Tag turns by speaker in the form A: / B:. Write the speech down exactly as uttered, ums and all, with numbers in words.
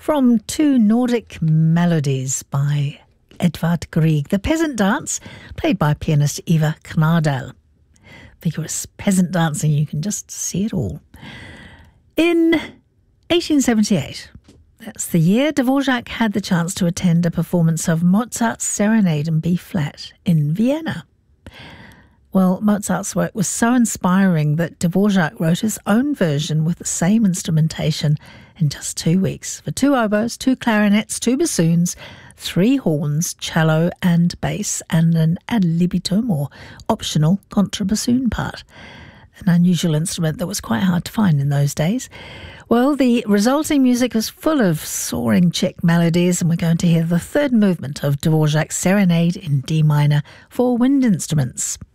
A: From Two Nordic Melodies by Edvard Grieg, the peasant dance played by pianist Eva Knardal. Vigorous peasant dancing, you can just see it all. In eighteen seventy-eight, that's the year Dvorak had the chance to attend a performance of Mozart's Serenade in B-flat in Vienna. Well, Mozart's work was so inspiring that Dvorak wrote his own version with the same instrumentation in just two weeks for two oboes, two clarinets, two bassoons, three horns, cello and bass, and an ad libitum or optional contrabassoon part. An unusual instrument that was quite hard to find in those days. Well, the resulting music was full of soaring Czech melodies, and we're going to hear the third movement of Dvorak's Serenade in D minor for wind instruments.